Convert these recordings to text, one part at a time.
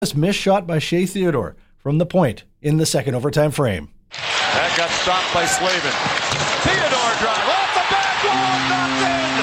Missed shot by Shea Theodore from the point in the second overtime frame. That got stopped by Slavin. Theodore drive off the back wall, knocked in.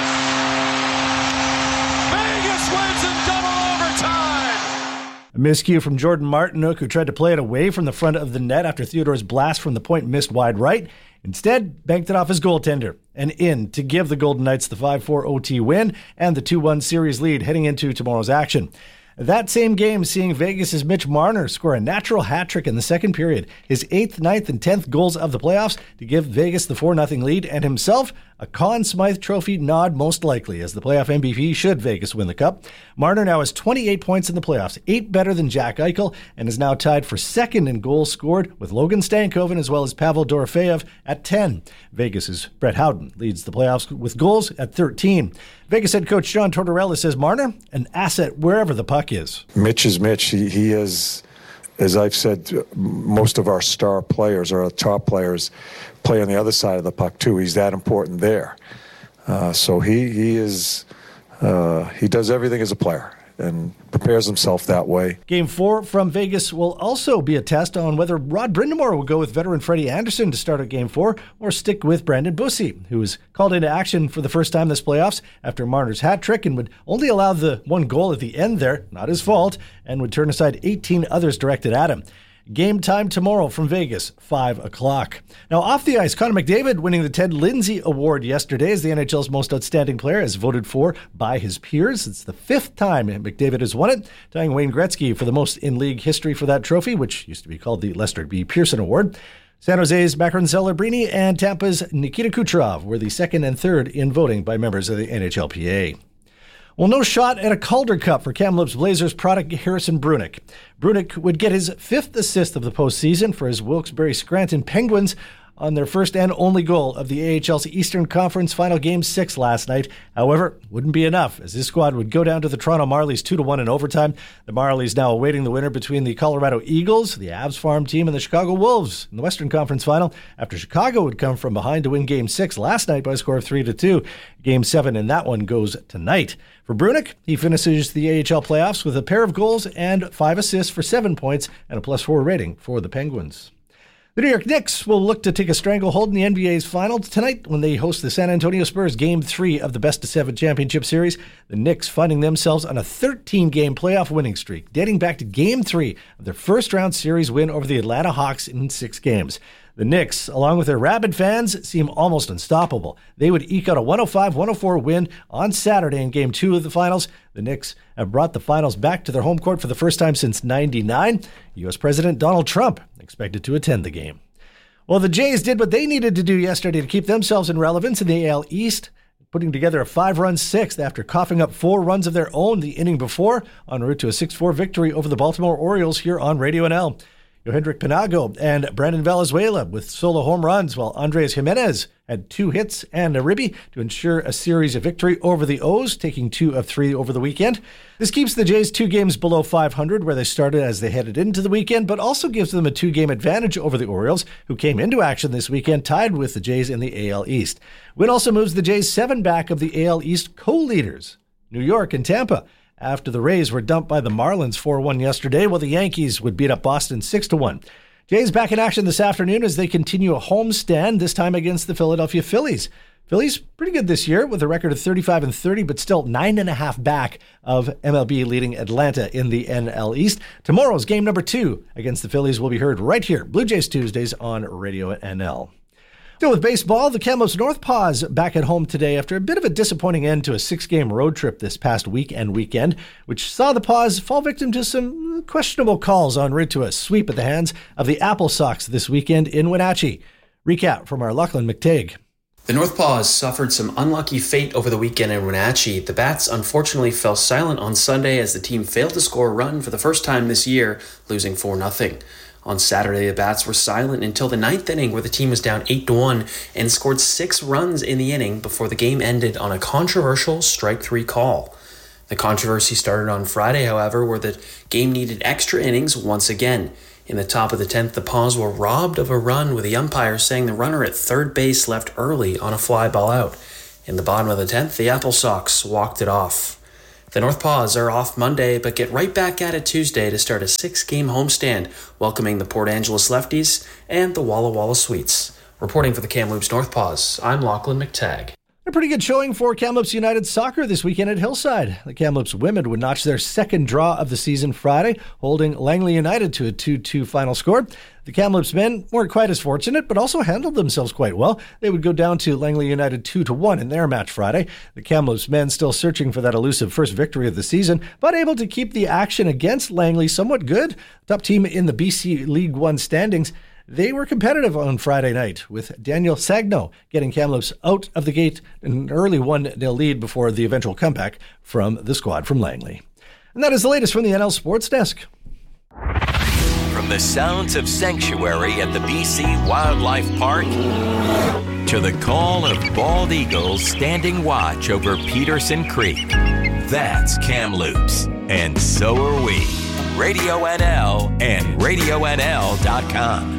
Vegas wins in double overtime. A miscue from Jordan Martinook, who tried to play it away from the front of the net after Theodore's blast from the point missed wide right. Instead, banked it off his goaltender and in to give the Golden Knights the 5-4 OT win and the 2-1 series lead heading into tomorrow's action. That same game, seeing Vegas' Mitch Marner score a natural hat trick in the second period, his 8th, 9th, and 10th goals of the playoffs to give Vegas the 4-0 lead, and himself a Conn Smythe Trophy nod most likely as the playoff MVP should Vegas win the Cup. Marner now has 28 points in the playoffs, 8 better than Jack Eichel, and is now tied for second in goals scored with Logan Stankoven as well as Pavel Dorofeyev at 10. Vegas' Brett Howden leads the playoffs with goals at 13. Vegas head coach John Tortorella says Marner, an asset wherever the puck is. Mitch is Mitch. He is, as I've said, most of our star players or our top players play on the other side of the puck too. He's that important there. So he does everything as a player and prepares himself that way. Game 4 from Vegas will also be a test on whether Rod Brind'Amour will go with veteran Freddie Anderson to start at Game 4 or stick with Brandon Bussi, who was called into action for the first time this playoffs after Marner's hat trick and would only allow the one goal at the end there, not his fault, and would turn aside 18 others directed at him. Game time tomorrow from Vegas, 5 o'clock. Now, off the ice, Connor McDavid winning the Ted Lindsay Award yesterday as the NHL's most outstanding player, as voted for by his peers. It's the 5th time McDavid has won it, tying Wayne Gretzky for the most in league history for that trophy, which used to be called the Lester B. Pearson Award. San Jose's Macron Celebrini and Tampa's Nikita Kucherov were the second and third in voting by members of the NHLPA. Well, no shot at a Calder Cup for Kamloops Blazers product Harrison Brunik. Brunik would get his 5th assist of the postseason for his Wilkes-Barre Scranton Penguins on their first and only goal of the AHL's Eastern Conference Final Game 6 last night. However, wouldn't be enough, as his squad would go down to the Toronto Marlies 2-1 in overtime. The Marlies now awaiting the winner between the Colorado Eagles, the Avs farm team, and the Chicago Wolves in the Western Conference Final, after Chicago would come from behind to win Game 6 last night by a score of 3-2. Game 7 in that one goes tonight. For Brunik, he finishes the AHL playoffs with a pair of goals and 5 assists for 7 points and a +4 rating for the Penguins. The New York Knicks will look to take a stranglehold in the NBA's finals tonight when they host the San Antonio Spurs Game 3 of the Best-of-7 championship series. The Knicks finding themselves on a 13-game playoff winning streak, dating back to Game 3 of their first-round series win over the Atlanta Hawks in 6 games. The Knicks, along with their rabid fans, seem almost unstoppable. They would eke out a 105-104 win on Saturday in Game 2 of the finals. The Knicks have brought the finals back to their home court for the first time since '99. U.S. President Donald Trump expected to attend the game. Well, the Jays did what they needed to do yesterday to keep themselves in relevance in the AL East, putting together a 5-run 6th after coughing up 4 runs of their own the inning before, en route to a 6-4 victory over the Baltimore Orioles here on Radio NL. Yohendrick Panago and Brandon Valenzuela with solo home runs, while Andres Jimenez had 2 hits and a ribby to ensure a series of victory over the O's, taking 2 of 3 over the weekend. This keeps the Jays 2 games below .500, where they started as they headed into the weekend, but also gives them a 2-game advantage over the Orioles, who came into action this weekend tied with the Jays in the AL East. Win also moves the Jays 7 back of the AL East co-leaders, New York and Tampa, after the Rays were dumped by the Marlins 4-1 yesterday, while the Yankees would beat up Boston 6-1. Jays back in action this afternoon as they continue a homestand, this time against the Philadelphia Phillies. Phillies pretty good this year with a record of 35-30, but still 9.5 back of MLB leading Atlanta in the NL East. Tomorrow's game number 2 against the Phillies will be heard right here, Blue Jays Tuesdays on Radio NL. Still with baseball, the Kamloops North Paws back at home today after a bit of a disappointing end to a 6-game road trip this past weekend, which saw the Paws fall victim to some questionable calls en route to a sweep at the hands of the Apple Sox this weekend in Wenatchee. Recap from our Lachlan McTague. The North Paws suffered some unlucky fate over the weekend in Wenatchee. The Bats unfortunately fell silent on Sunday as the team failed to score a run for the first time this year, losing 4-0. On Saturday, the Bats were silent until the 9th inning, where the team was down 8-1 and scored 6 runs in the inning before the game ended on a controversial strike 3 call. The controversy started on Friday, however, where the game needed extra innings once again. In the top of the 10th, the Paws were robbed of a run, with the umpire saying the runner at third base left early on a fly ball out. In the bottom of the 10th, the Apple Sox walked it off. The North Paws are off Monday, but get right back at it Tuesday to start a 6-game homestand, welcoming the Port Angeles Lefties and the Walla Walla Sweets. Reporting for the Kamloops North Paws, I'm Lachlan McTagg. A pretty good showing for Kamloops United Soccer this weekend at Hillside. The Kamloops women would notch their second draw of the season Friday, holding Langley United to a 2-2 final score. The Kamloops men weren't quite as fortunate, but also handled themselves quite well. They would go down to Langley United 2-1 in their match Friday. The Kamloops men still searching for that elusive first victory of the season, but able to keep the action against Langley somewhat good. Top team in the BC League One standings. They were competitive on Friday night, with Daniel Sagno getting Kamloops out of the gate in an early 1-0 lead before the eventual comeback from the squad from Langley. And that is the latest from the NL Sports Desk. From the sounds of sanctuary at the BC Wildlife Park to the call of bald eagles standing watch over Peterson Creek, that's Kamloops, and so are we. Radio NL and RadioNL.com.